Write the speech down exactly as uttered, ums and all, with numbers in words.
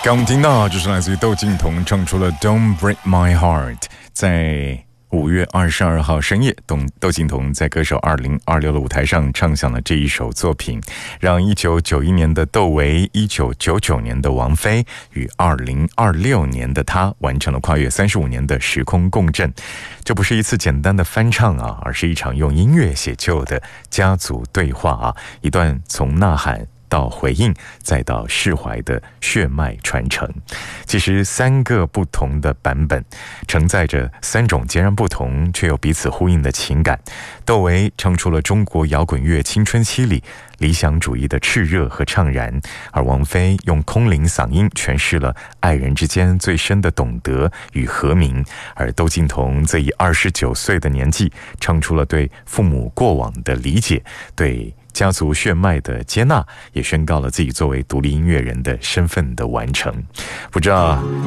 刚我们听到就是来自于窦靖童唱出了 Don't Break My Heart。 在五月二十二号深夜，窦靖童在歌手二零二六的舞台上唱响了这一首作品，让一九九一年的窦唯、一九九九年的王菲与二零二六年的他完成了跨越三十五年的时空共振。这不是一次简单的翻唱啊，而是一场用音乐写就的家族对话啊，一段从呐喊到回应再到释怀的血脉传承。其实三个不同的版本承载着三种截然不同却又彼此呼应的情感。窦唯唱出了中国摇滚乐青春期里理想主义的炽热和怅然，而王菲用空灵嗓音诠释了爱人之间最深的懂得与和鸣，而窦靖童则以二十九岁的年纪唱出了对父母过往的理解，对家族血脉的接纳，也宣告了自己作为独立音乐人的身份的完成。不知道